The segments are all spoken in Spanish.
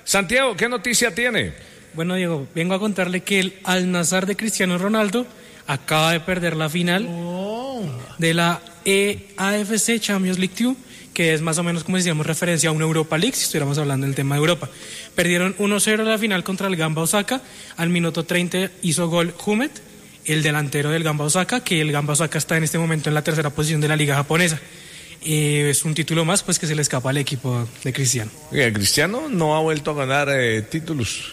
Santiago, ¿qué noticia tiene? Bueno, Diego, vengo a contarle que el Al-Nassr de Cristiano Ronaldo acaba de perder la final de la AFC Champions League 2, que es más o menos como si hiciéramos referencia a una Europa League, si estuviéramos hablando del tema de Europa. Perdieron 1-0 la final contra el Gamba Osaka. Al minuto 30 hizo gol Humet, el delantero del Gamba Osaka, que el Gamba Osaka está en este momento en la tercera posición de la liga japonesa. Es un título más pues que se le escapa al equipo de Cristiano. Cristiano no ha vuelto a ganar títulos.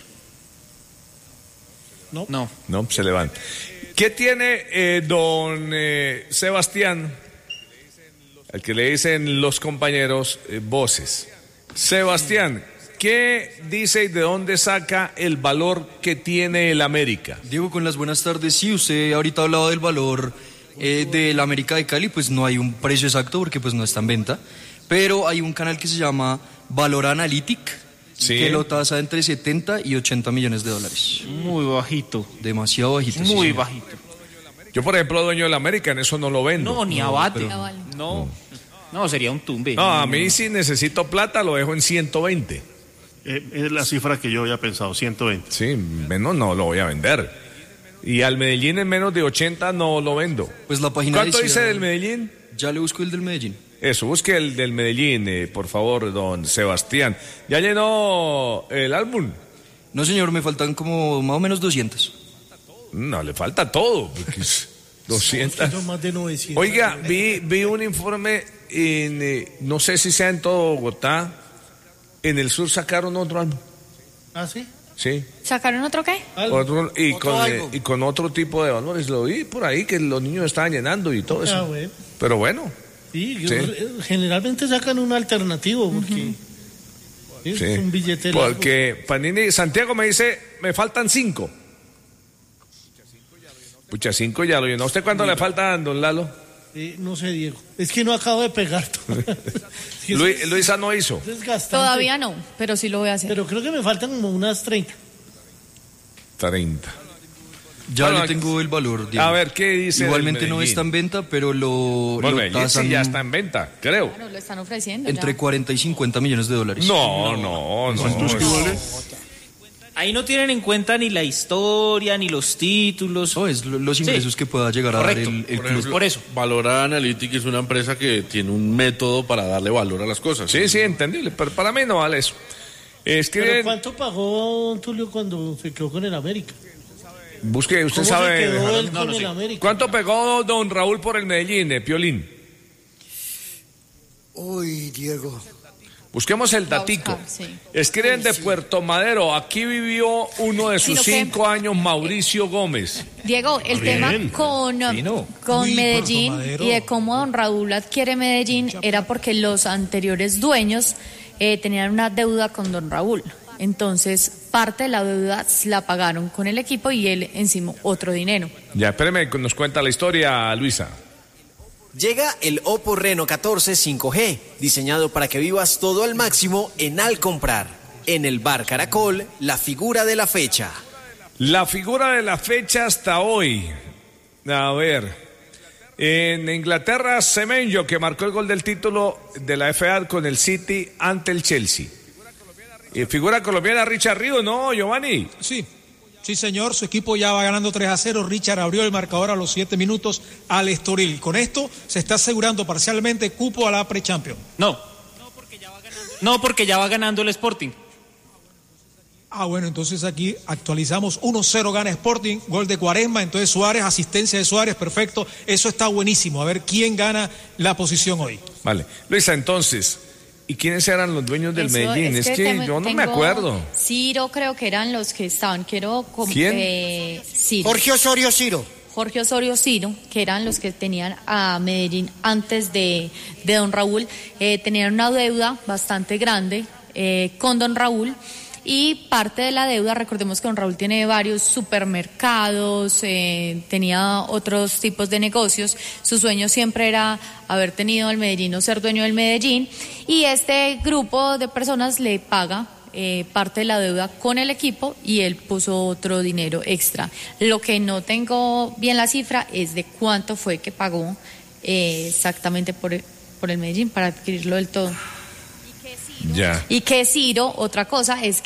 No, se le van. ¿Qué tiene don Sebastián, al que le dicen los compañeros voces? Sebastián, ¿qué dice y de dónde saca el valor que tiene el América? Diego, con las buenas tardes. Sí, usted ahorita ha hablado del valor del América de Cali, pues no hay un precio exacto porque pues no está en venta, pero hay un canal que se llama Valor Analytic, sí, que lo tasa entre 70 y 80 millones de dólares. Muy bajito. Demasiado bajito. Muy sí, bajito. Yo, por ejemplo, dueño del América, en eso no lo vendo. No, ni abate. pero- No, sería un tumbe. No, a mí si necesito plata lo dejo en 120. Es la cifra que yo había pensado, 120. Sí, menos no lo voy a vender. Y al Medellín en menos de 80 no lo vendo. Pues la página ¿Cuánto decía- dice del Medellín? Ya le busco el del Medellín. Eso, busque el del Medellín, por favor, don Sebastián. ¿Ya llenó el álbum? No, señor, me faltan como más o menos 200. No, le falta todo. Porque es 200. Son más de 900. Oiga, vi un informe en, no sé si sea en todo Bogotá, en el sur sacaron otro álbum. ¿Ah, sí? Sí. ¿Sacaron otro qué? Otro, y, Otro con, álbum. y con otro tipo de valores. Lo vi por ahí que los niños estaban llenando y todo eso. Ah, bueno. Pero bueno. Sí, Sí. generalmente sacan un alternativo porque es Sí. un billete largo. Porque Panini, Santiago me dice, me faltan 5. Pucha, 5 ya lo llenó. ¿A usted cuánto le faltan, don Lalo? No sé, Diego. Es que no acabo de pegar. Sí, eso es Luisa no hizo. desgastante. Todavía no, pero sí lo voy a hacer. Pero creo que me faltan como unas 30. 30. Ya Bueno, le tengo el valor, Diego. A ver, ¿qué dice? Igualmente del no Medellín? está en venta, pero lo Medellín tasan sí ya está en venta, creo. Claro, lo están ofreciendo. entre ya. 40 y 50 millones de dólares. No. Ahí no tienen en cuenta ni la historia, ni los títulos. No, es los ingresos que pueda llegar a dar Correcto. el club. Por eso. Valor Analytic es una empresa que tiene un método para darle valor a las cosas. Sí, entendible, pero para mí no vale eso. ¿Pero Escriben, cuánto pagó don Tulio cuando se quedó con el América? busque, usted ¿Cómo sabe. se quedó él No, con no el sé. América? ¿Cuánto pegó don Raúl por el Medellín, Piolín? Uy, Diego. Busquemos el Va a datico. buscar, sí. Escriben de Puerto Madero, aquí vivió uno de sus Sino que- 5 años, Mauricio Gómez. Diego, el tema con Uy, Medellín Puerto Madero. y de cómo don Raúl adquiere Medellín era porque los anteriores dueños tenían una deuda con don Raúl. Entonces, parte de la deuda la pagaron con el equipo y él encima otro dinero. Ya, espéreme, nos cuenta la historia, Luisa. Llega el Oppo Reno 14 5G, diseñado para que vivas todo al máximo en Al Comprar. En el Bar Caracol, la figura de la fecha. La figura de la fecha hasta hoy. A ver, en Inglaterra, Semenyo, que marcó el gol del título de la FA con el City ante el Chelsea. Figura colombiana, Richard Ríos, ¿no, Giovanni? Sí, señor, su equipo ya va ganando 3-0, Richard abrió el marcador a los 7 minutos al Estoril. Con esto se está asegurando parcialmente cupo a la Pre-Champions. No, porque ya va ganando el Sporting. Bueno, entonces aquí actualizamos 1-0 gana Sporting, gol de Cuaresma, entonces Suárez, asistencia de Suárez, perfecto, eso está buenísimo, a ver quién gana la posición hoy. Vale, Luisa, entonces, ¿y quiénes eran los dueños del Eso, Medellín? Es que yo no me tengo acuerdo. Ciro creo que eran los que estaban. ¿Quién? Ciro. Jorge Osorio Ciro. Jorge Osorio Ciro, que eran los que tenían a Medellín antes de don Raúl, tenían una deuda bastante grande con don Raúl. Y parte de la deuda, recordemos que don Raúl tiene varios supermercados, tenía otros tipos de negocios. Su sueño siempre era haber tenido el Medellín o ser dueño del Medellín. Y este grupo de personas le paga parte de la deuda con el equipo y él puso otro dinero extra. Lo que no tengo bien la cifra es de cuánto fue que pagó exactamente por el Medellín para adquirirlo del todo. Ya. Y que Ciro, otra cosa es que